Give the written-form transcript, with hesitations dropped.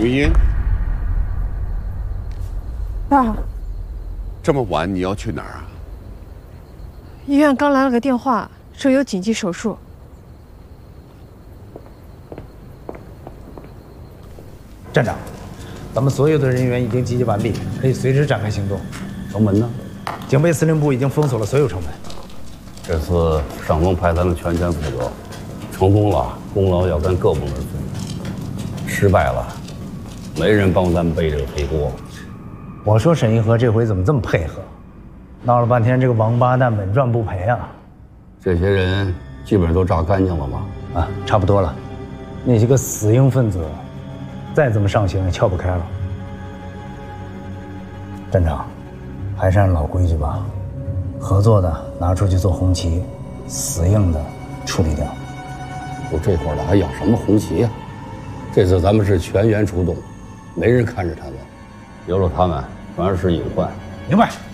云英， 爸， 这么晚你要去哪儿啊？ 医院刚来了个电话，说有紧急手术。 站长，咱们所有的人员已经集结完毕，可以随时展开行动。 城门呢？ 警备司令部已经封锁了所有城门。 这次上峰派咱们全权负责，成功了，功劳要跟各部门分；失败了，没人帮咱们背这个黑锅。 我说沈一和这回怎么这么配合？闹了半天，这个王八蛋稳赚不赔啊！ 这些人基本上都炸干净了吗？ 啊，差不多了。那些个死硬分子，再怎么上刑也撬不开了。站长，还是按老规矩吧，合作的拿出去做红旗，死硬的处理掉。 我这会儿的还养什么红旗呀？这次咱们是全员出动，没人看着他们，留了他们反而是隐患。 明白。